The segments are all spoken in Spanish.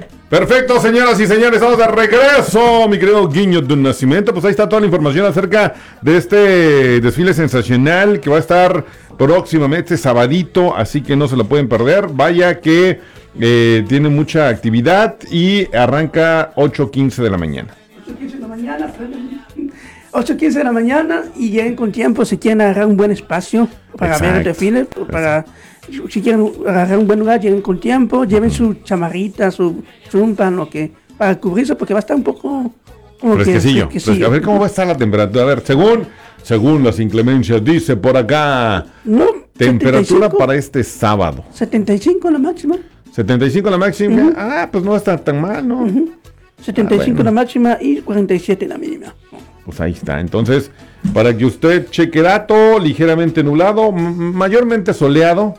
Perfecto, señoras y señores, estamos de regreso, mi querido Guiño de Nacimiento. Pues ahí está toda la información acerca de este desfile sensacional que va a estar próximamente sabadito, así que no se lo pueden perder. Vaya que tiene mucha actividad y arranca 8:15 de la mañana. 8:15 de la mañana, 8:15 de la mañana, y lleguen con tiempo si quieren agarrar un buen espacio para ver el desfile, si quieren agarrar un buen lugar, lleguen con tiempo, lleven su chamarrita, su chumpa, para cubrirse, porque va a estar un poco como fresquecillo. A ver cómo va a estar la temperatura. A ver, según las inclemencias, dice por acá, temperatura 75, para este sábado. 75 la máxima. 75 la máxima, pues no está tan mal, ¿no? 75 la máxima y 47 la mínima. Pues ahí está, entonces, para que usted cheque dato, ligeramente nublado, mayormente soleado,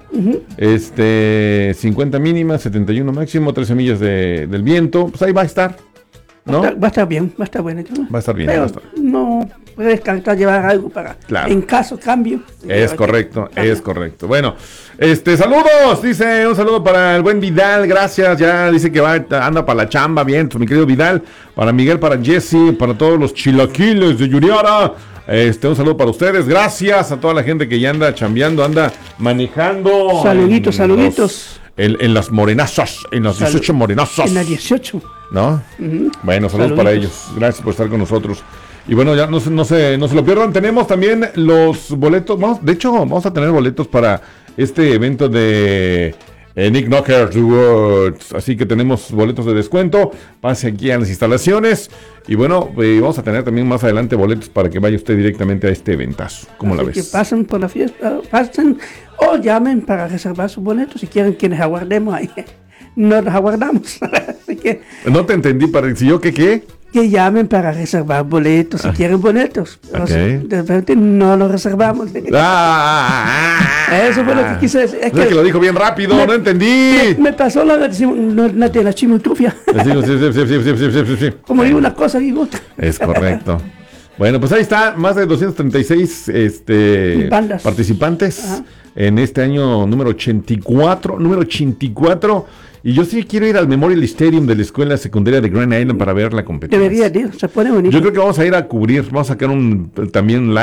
50 mínima, 71 máximo, 13 millas del viento, pues ahí va a estar, ¿no? Va a estar bien, va a estar bueno. Va a estar bien. Pero no puede descartar llevar algo para, en caso cambio. Es correcto. Bueno, saludos, dice, un saludo para el buen Vidal, gracias, ya dice que anda para la chamba, bien, mi querido Vidal, para Miguel, para Jesse, para todos los chilaquiles de Yuriara, un saludo para ustedes, gracias a toda la gente que ya anda chambeando, anda manejando. Saluditos. En las morenazas, en las 18 morenazas. En las 18. ¿No? Bueno, saludos para ellos, gracias por estar con nosotros. Y bueno, ya no se lo pierdan, tenemos también los boletos, vamos a tener boletos para este evento de Nick Knockers Rewards, así que tenemos boletos de descuento, pase aquí a las instalaciones, y bueno, vamos a tener también más adelante boletos para que vaya usted directamente a este eventazo. ¿Cómo la ves? Que pasen por la fiesta, pasen o llamen para reservar sus boletos si quieren que les aguardemos ahí. No los aguardamos. Así que, no te entendí, si yo qué. Que llamen para reservar boletos, si quieren boletos. Okay. De repente no los reservamos. Eso fue lo que quise decir. Es que lo dijo bien rápido, no entendí. Me pasó la de la chimitrufia. Sí. Como digo una cosa, digo otra. Es correcto. Bueno, pues ahí está, más de 236 bandas participantes en este año número 84. Y yo sí quiero ir al Memorial Stadium de la Escuela Secundaria de Grand Island para ver la competencia. Debería ir, se pone bonito. Yo creo que vamos a ir a cubrir, vamos a sacar también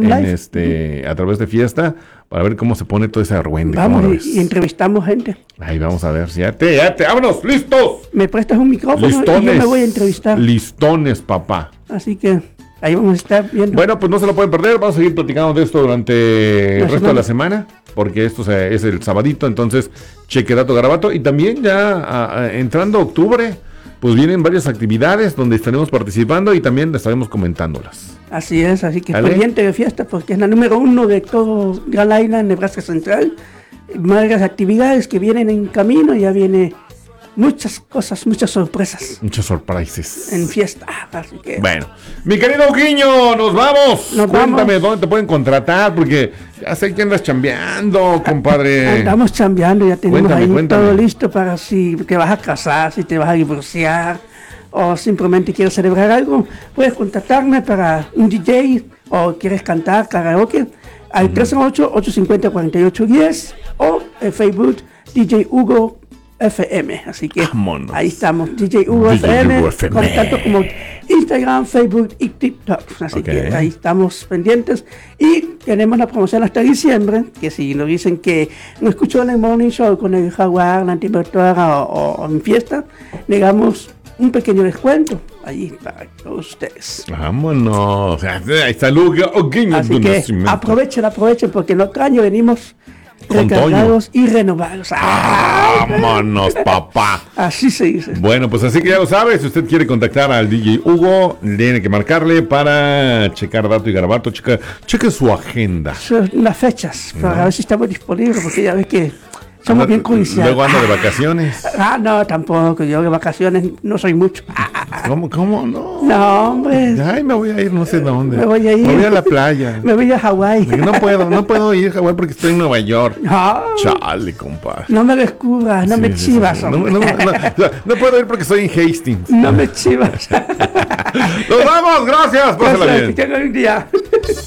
live, a través de fiesta, para ver cómo se pone todo ese argüende. Vamos y entrevistamos gente. Ahí vamos a ver, ya te, vámonos, listos. Me prestas un micrófono listones, y yo me voy a entrevistar. Listones, papá. Así que ahí vamos a estar viendo. Bueno, pues no se lo pueden perder, vamos a seguir platicando de esto durante el resto de la semana, porque esto es el sabadito, entonces cheque dato garabato, y también ya entrando octubre, pues vienen varias actividades donde estaremos participando y también estaremos comentándolas. Así es, así que pendiente de fiesta, porque es la número 1 de todo Grand Island, Nebraska Central, varias actividades que vienen en camino, ya viene muchas cosas, muchas sorpresas. Muchas sorpresas. En fiesta, así que... Bueno, mi querido Guiño, nos vamos. Cuéntame dónde te pueden contratar, porque ya sé que andas chambeando, compadre. Andamos chambeando, ya tenemos todo listo para si te vas a casar, si te vas a divorciar, o simplemente quieres celebrar algo, puedes contactarme para un DJ, o quieres cantar karaoke, al 308-850-4810, o en Facebook, DJ Hugo FM, así que ahí estamos, DJ Hugo FM, contacto como Instagram, Facebook y TikTok, así que ahí estamos pendientes, y tenemos la promoción hasta diciembre, que si nos dicen que no escuchó en el Morning Show con el Jaguar, la Antivirtuara o en fiesta, le damos un pequeño descuento allí para todos ustedes. Vámonos, ahí está Lugo. Así que aprovechen, porque en otro año venimos recargados y renovados. Vámonos, papá. Así se dice. Bueno, pues así que ya lo sabe, si usted quiere contactar al DJ Hugo, tiene que marcarle para checar dato y garabato, cheque su agenda. Las fechas, para ver si estamos disponibles, porque ya ves que somos bien codiciados. Luego ando de vacaciones. No, tampoco, yo de vacaciones no soy mucho. ¿Cómo? No, hombre. Ay, me voy a ir no sé dónde. Me voy a la playa. Me voy a Hawái. No puedo ir a Hawái porque estoy en Nueva York. Chale, compadre. No me descubras, no me chivas. No puedo ir porque estoy en Hastings. No me chivas. Nos vamos, gracias. Pásala bien. Que tengan un día.